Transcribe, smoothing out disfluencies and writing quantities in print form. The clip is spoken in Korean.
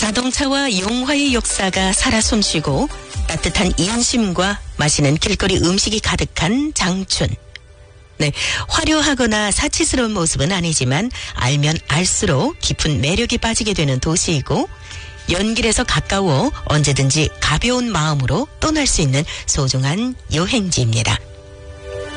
자동차와 영화의 역사가 살아 숨쉬고 따뜻한 인심과 맛있는 길거리 음식이 가득한 장춘. 네, 화려하거나 사치스러운 모습은 아니지만 알면 알수록 깊은 매력이 빠지게 되는 도시이고 연길에서 가까워 언제든지 가벼운 마음으로 떠날 수 있는 소중한 여행지입니다.